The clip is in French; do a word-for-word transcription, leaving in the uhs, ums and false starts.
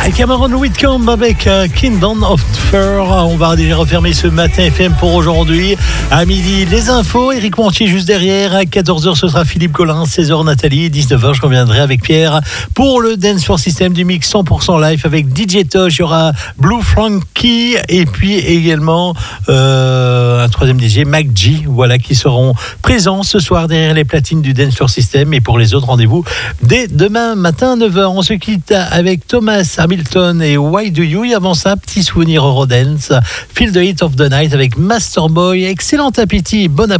Cameron Whitcomb avec euh, Kingdom of Fur. On va déjà refermer ce matin F M pour aujourd'hui. À midi, les infos. Éric Montier juste derrière. À quatorze heures, ce sera Philippe Collin. seize heures, Nathalie. dix-neuf heures, je reviendrai avec Pierre pour le Dance for System du mix cent pour cent live avec D J Tosh. Il y aura Blue Frankie et puis également euh, un troisième D J, Mac G. Voilà, qui seront présents ce soir derrière les platines du Dance for System. Et pour les autres, rendez-vous dès demain matin, neuf heures. On se quitte avec Thomas Hamilton et Why Do You. Et avant ça, petit souvenir Eurodance. Feel the Heat of the Night avec Masterboy. Excellent appétit, bon appétit.